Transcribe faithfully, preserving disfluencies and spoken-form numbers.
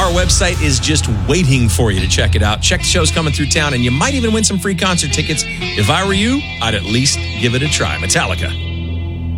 our website is just waiting for you to check it out. Check the shows coming through town, and you might even win some free concert tickets. If I were you, I'd at least give it a try. Metallica.